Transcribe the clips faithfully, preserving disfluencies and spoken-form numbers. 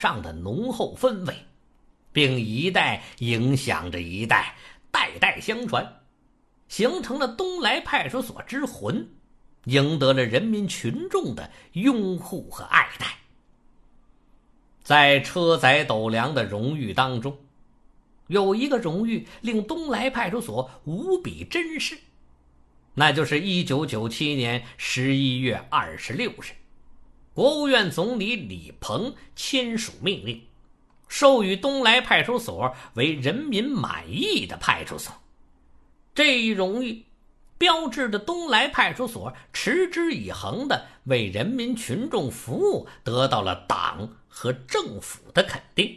上的浓厚氛围，并一代影响着一代，代代相传，形成了东来派出所之魂，赢得了人民群众的拥护和爱戴。在车载斗量的荣誉当中，有一个荣誉令东来派出所无比珍视，那就是一九九七年十一月二十六日，国务院总理李鹏签署命令，授予东来派出所为人民满意的派出所。这一荣誉标志着东来派出所持之以恒地为人民群众服务得到了党和政府的肯定。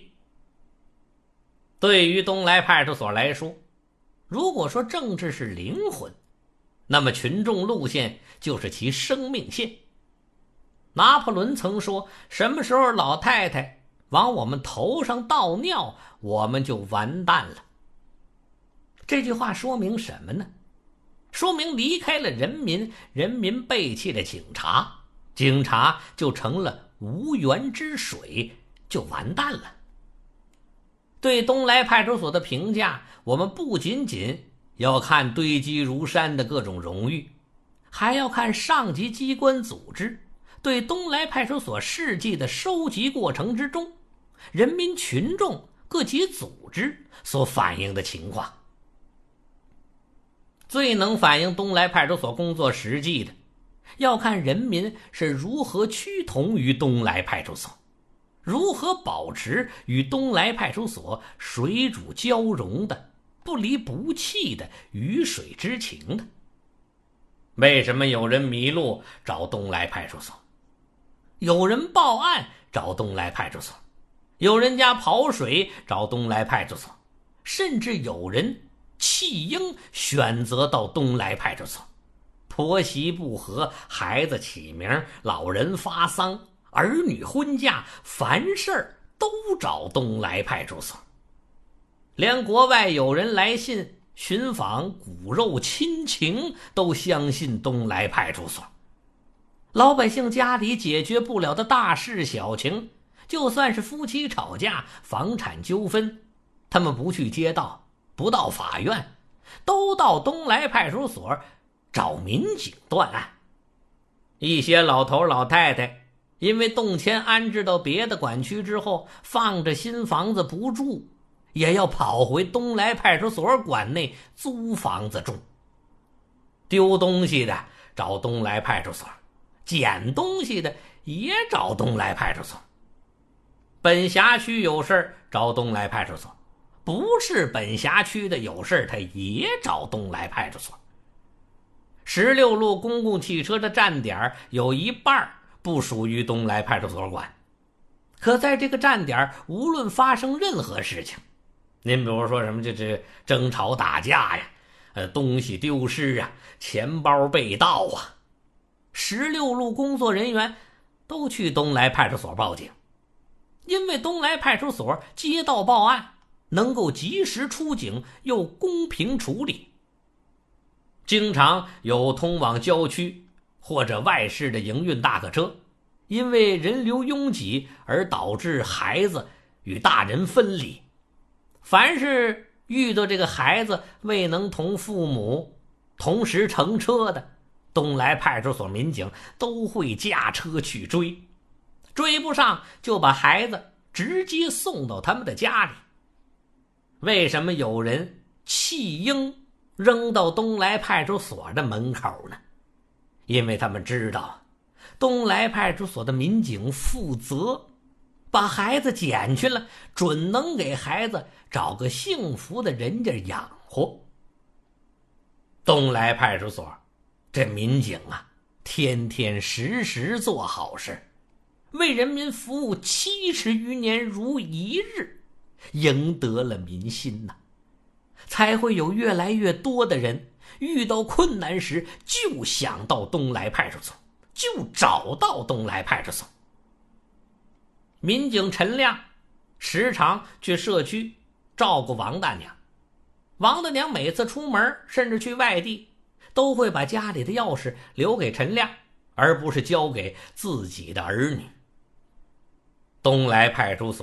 对于东来派出所来说，如果说政治是灵魂，那么群众路线就是其生命线。拿破仑曾说，什么时候老太太往我们头上倒尿，我们就完蛋了。这句话说明什么呢？说明离开了人民，人民背弃了警察，警察就成了无源之水，就完蛋了。对东来派出所的评价，我们不仅仅要看堆积如山的各种荣誉，还要看上级机关组织对东来派出所事迹的收集过程之中，人民群众各级组织所反映的情况。最能反映东来派出所工作实际的，要看人民是如何趋同于东来派出所，如何保持与东来派出所水乳交融的不离不弃的鱼水之情的。为什么有人迷路找东来派出所，有人报案找东来派出所，有人家跑水找东来派出所，甚至有人弃婴选择到东来派出所，婆媳不和，孩子起名，老人发丧，儿女婚嫁，凡事都找东来派出所。连国外有人来信寻访骨肉亲情，都相信东来派出所。老百姓家里解决不了的大事小情，就算是夫妻吵架，房产纠纷，他们不去街道，不到法院，都到东来派出所找民警断案。一些老头老太太因为动迁安置到别的管区之后，放着新房子不住，也要跑回东来派出所管内租房子住。丢东西的找东来派出所，捡东西的也找东来派出所。本辖区有事找东来派出所，不是本辖区的有事他也找东来派出所。十六路公共汽车的站点有一半不属于东来派出所管，可在这个站点无论发生任何事情，您比如说什么这这争吵打架呀，呃东西丢失啊，钱包被盗啊，十六路工作人员都去东来派出所报警，因为东来派出所接到报案能够及时出警又公平处理。经常有通往郊区或者外市的营运大客车，因为人流拥挤而导致孩子与大人分离。凡是遇到这个孩子未能同父母同时乘车的，东来派出所民警都会驾车去追，追不上就把孩子直接送到他们的家里。为什么有人弃婴扔到东来派出所的门口呢？因为他们知道东来派出所的民警负责，把孩子捡去了，准能给孩子找个幸福的人家养活。东来派出所这民警啊，天天时时做好事，为人民服务七十余年如一日，赢得了民心呐、啊，才会有越来越多的人遇到困难时就想到东来派出所，就找到东来派出所。民警陈亮时常去社区照顾王大娘，王大娘每次出门甚至去外地，都会把家里的钥匙留给陈亮，而不是交给自己的儿女。 东来派出所